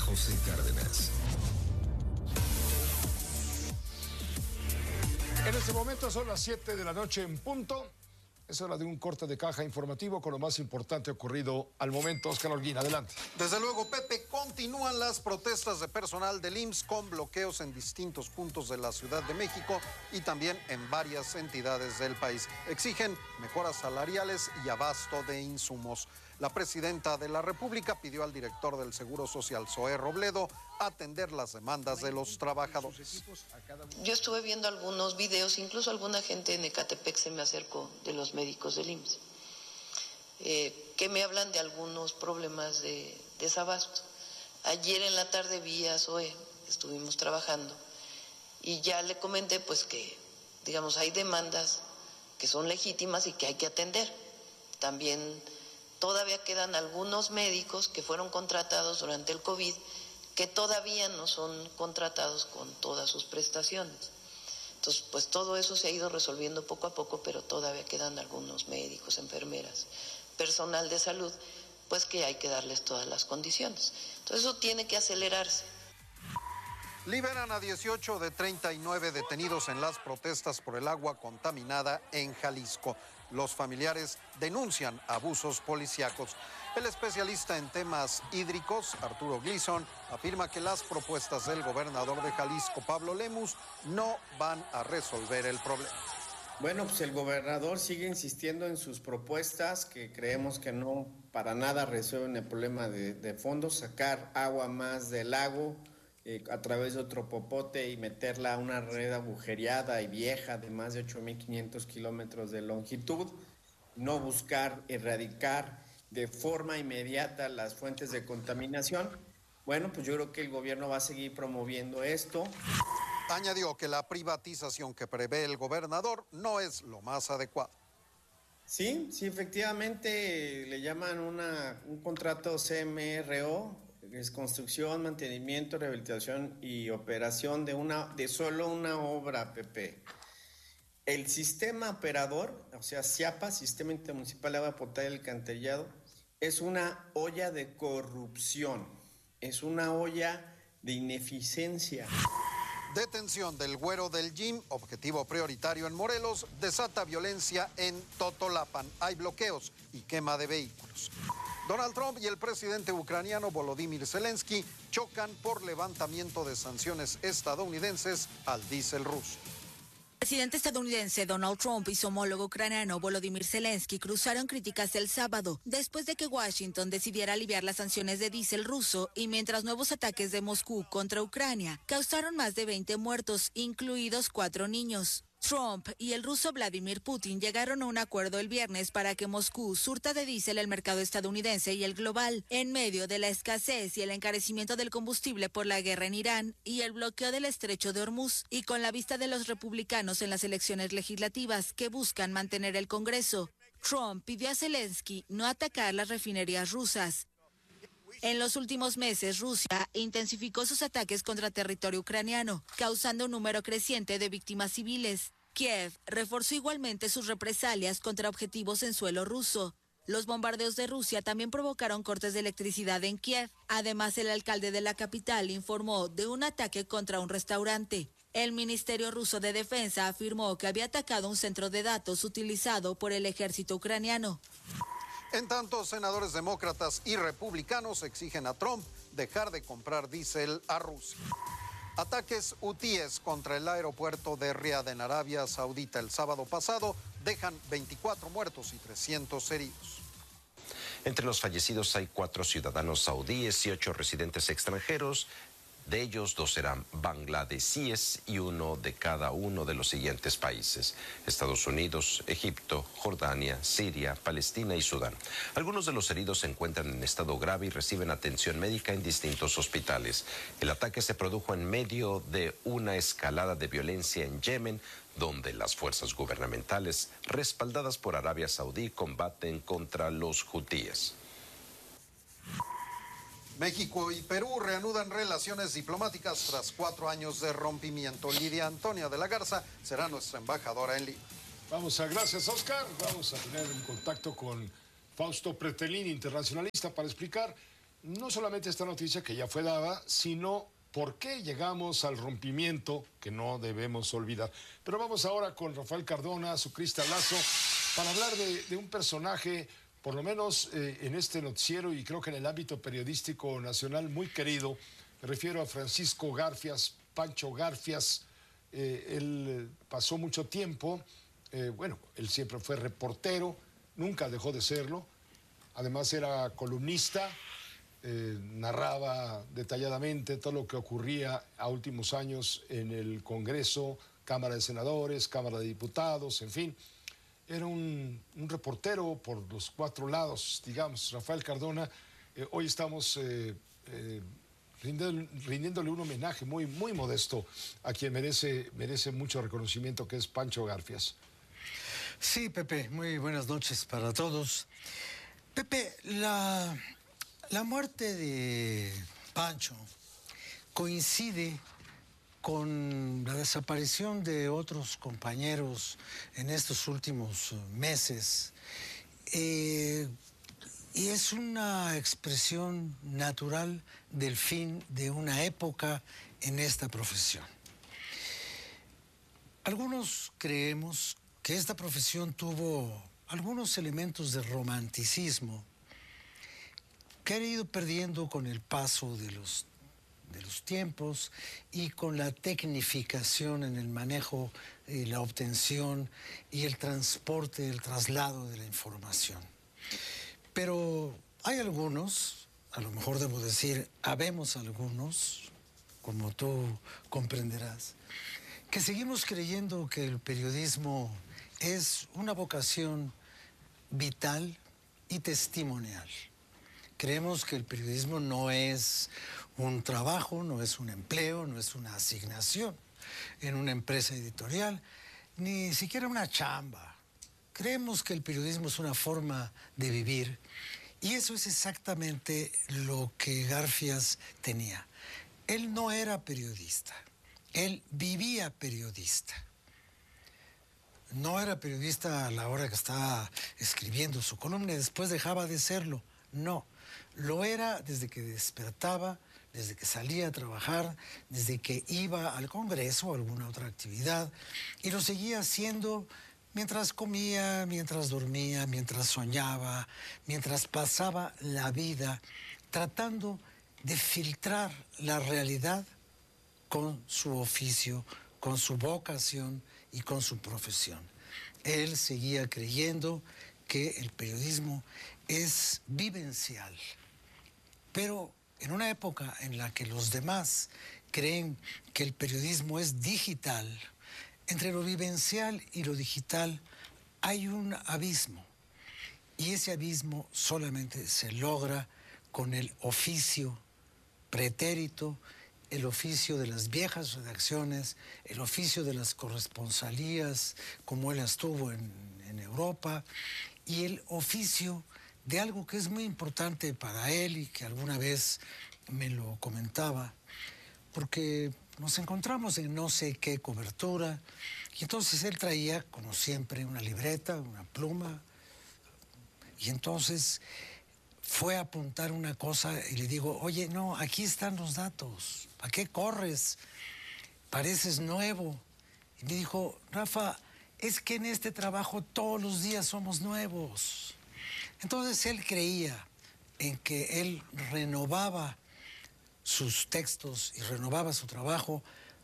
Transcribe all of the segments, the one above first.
José Cárdenas. En este momento son las 7 de la noche en punto. Es hora de un corte de caja informativo con lo más importante ocurrido al momento. Oscar Holguín, adelante. Desde luego, Pepe, continúan las protestas de personal del IMSS con bloqueos en distintos puntos de la Ciudad de México y también en varias entidades del país. Exigen mejoras salariales y abasto de insumos. La presidenta de la República pidió al director del Seguro Social, Zoé Robledo, atender las demandas de los trabajadores. Yo estuve viendo algunos videos, incluso alguna gente en Ecatepec se me acercó de los médicos del IMSS, que me hablan de algunos problemas de desabasto. Ayer en la tarde vi a Zoé, estuvimos trabajando, y ya le comenté pues que, digamos, hay demandas que son legítimas y que hay que atender. También todavía quedan algunos médicos que fueron contratados durante el COVID que todavía no son contratados con todas sus prestaciones. Entonces, pues todo eso se ha ido resolviendo poco a poco, pero todavía quedan algunos médicos, enfermeras, personal de salud, pues que hay que darles todas las condiciones. Entonces eso tiene que acelerarse. Liberan a 18 de 39 detenidos en las protestas por el agua contaminada en Jalisco. Los familiares denuncian abusos policíacos. El especialista en temas hídricos, Arturo Gleason, afirma que las propuestas del gobernador de Jalisco, Pablo Lemus, no van a resolver el problema. Bueno, pues el gobernador sigue insistiendo en sus propuestas que creemos que no para nada resuelven el problema de fondo, sacar agua más del lago a través de otro popote y meterla a una red agujereada y vieja de más de 8.500 kilómetros de longitud, no buscar erradicar de forma inmediata las fuentes de contaminación. Bueno, pues yo creo que el gobierno va a seguir promoviendo esto. Añadió que la privatización que prevé el gobernador no es lo más adecuado. Sí, efectivamente le llaman un contrato CMRO, es construcción, mantenimiento, rehabilitación y operación de solo una obra, Pepe. El sistema operador, o sea, SIAPA, Sistema Intermunicipal de Agua Potable y Alcantarillado, es una olla de corrupción, es una olla de ineficiencia. Detención del güero del Gym, objetivo prioritario en Morelos, desata violencia en Totolapan. Hay bloqueos y quema de vehículos. Donald Trump y el presidente ucraniano Volodymyr Zelensky chocan por levantamiento de sanciones estadounidenses al diésel ruso. El presidente estadounidense Donald Trump y su homólogo ucraniano Volodymyr Zelensky cruzaron críticas el sábado después de que Washington decidiera aliviar las sanciones de diésel ruso y mientras nuevos ataques de Moscú contra Ucrania causaron más de 20 muertos, incluidos 4 niños. Trump y el ruso Vladimir Putin llegaron a un acuerdo el viernes para que Moscú surta de diésel el mercado estadounidense y el global, en medio de la escasez y el encarecimiento del combustible por la guerra en Irán y el bloqueo del estrecho de Hormuz, y con la vista de los republicanos en las elecciones legislativas que buscan mantener el Congreso. Trump pidió a Zelensky no atacar las refinerías rusas. En los últimos meses, Rusia intensificó sus ataques contra territorio ucraniano, causando un número creciente de víctimas civiles. Kiev reforzó igualmente sus represalias contra objetivos en suelo ruso. Los bombardeos de Rusia también provocaron cortes de electricidad en Kiev. Además, el alcalde de la capital informó de un ataque contra un restaurante. El Ministerio Ruso de Defensa afirmó que había atacado un centro de datos utilizado por el ejército ucraniano. En tanto, senadores demócratas y republicanos exigen a Trump dejar de comprar diésel a Rusia. Ataques hutíes contra el aeropuerto de Riad en Arabia Saudita el sábado pasado dejan 24 muertos y 300 heridos. Entre los fallecidos hay 4 ciudadanos saudíes y 8 residentes extranjeros. De ellos, 2 eran bangladesíes y 1 de cada uno de los siguientes países: Estados Unidos, Egipto, Jordania, Siria, Palestina y Sudán. Algunos de los heridos se encuentran en estado grave y reciben atención médica en distintos hospitales. El ataque se produjo en medio de una escalada de violencia en Yemen, donde las fuerzas gubernamentales, respaldadas por Arabia Saudí, combaten contra los hutíes. México y Perú reanudan relaciones diplomáticas tras 4 años de rompimiento. Lidia Antonia de la Garza será nuestra embajadora en Lima. Gracias, Oscar. Vamos a tener un contacto con Fausto Pretelín, internacionalista, para explicar no solamente esta noticia que ya fue dada, sino por qué llegamos al rompimiento que no debemos olvidar. Pero vamos ahora con Rafael Cardona, su Crista Lazo, para hablar de un personaje, por lo menos en este noticiero y creo que en el ámbito periodístico nacional muy querido. Me refiero a Francisco Garfias, Pancho Garfias. Él pasó mucho tiempo, bueno, él siempre fue reportero, nunca dejó de serlo. Además era columnista, narraba detalladamente todo lo que ocurría a últimos años en el Congreso, Cámara de Senadores, Cámara de Diputados, en fin. Era un reportero por los cuatro lados, digamos. Rafael Cardona, hoy estamos rindiéndole un homenaje muy, muy modesto a quien merece mucho reconocimiento, que es Pancho Garfias. Sí, Pepe, muy buenas noches para todos. Pepe, la muerte de Pancho coincide con la desaparición de otros compañeros en estos últimos meses. Y es una expresión natural del fin de una época en esta profesión. Algunos creemos que esta profesión tuvo algunos elementos de romanticismo que han ido perdiendo con el paso de los tiempos y con la tecnificación en el manejo y la obtención y el transporte, el traslado de la información. Pero hay algunos, a lo mejor debo decir, habemos algunos, como tú comprenderás, que seguimos creyendo que el periodismo es una vocación vital y testimonial. Creemos que el periodismo no es un trabajo, no es un empleo, no es una asignación en una empresa editorial, ni siquiera una chamba. Creemos que el periodismo es una forma de vivir y eso es exactamente lo que Garfias tenía. Él no era periodista, él vivía periodista. No era periodista a la hora que estaba escribiendo su columna y después dejaba de serlo. No, lo era desde que despertaba, desde que salía a trabajar, desde que iba al Congreso o alguna otra actividad, y lo seguía haciendo mientras comía, mientras dormía, mientras soñaba, mientras pasaba la vida tratando de filtrar la realidad con su oficio, con su vocación y con su profesión. Él seguía creyendo que el periodismo es vivencial, pero en una época en la que los demás creen que el periodismo es digital, entre lo vivencial y lo digital hay un abismo, y ese abismo solamente se logra con el oficio pretérito, el oficio de las viejas redacciones, el oficio de las corresponsalías, como él estuvo en Europa, y el oficio de algo que es muy importante para él y que alguna vez me lo comentaba, porque nos encontramos en no sé qué cobertura, y entonces él traía, como siempre, una libreta, una pluma, y entonces fue a apuntar una cosa y le digo, oye, no, aquí están los datos, ¿para qué corres? Pareces nuevo. Y me dijo, Rafa, es que en este trabajo todos los días somos nuevos. Entonces él creía en que él renovaba sus textos y renovaba su trabajo,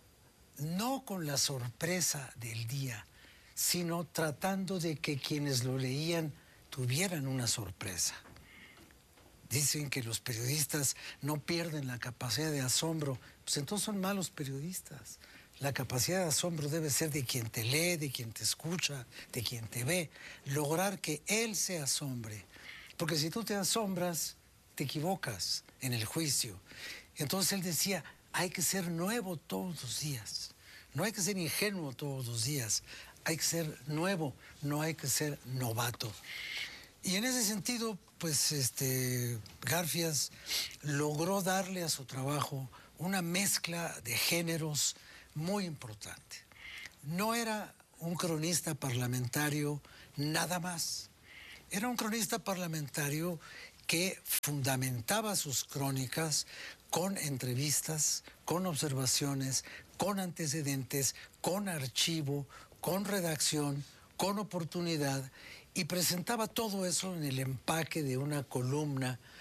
no con la sorpresa del día, sino tratando de que quienes lo leían tuvieran una sorpresa. Dicen que los periodistas no pierden la capacidad de asombro, pues entonces son malos periodistas. La capacidad de asombro debe ser de quien te lee, de quien te escucha, de quien te ve. Lograr que él se asombre. Porque si tú te asombras, te equivocas en el juicio. Entonces él decía, hay que ser nuevo todos los días. No hay que ser ingenuo todos los días. Hay que ser nuevo, no hay que ser novato. Y en ese sentido, pues Garfias logró darle a su trabajo una mezcla de géneros muy importante. No era un cronista parlamentario nada más. Era un cronista parlamentario que fundamentaba sus crónicas con entrevistas, con observaciones, con antecedentes, con archivo, con redacción, con oportunidad, y presentaba todo eso en el empaque de una columna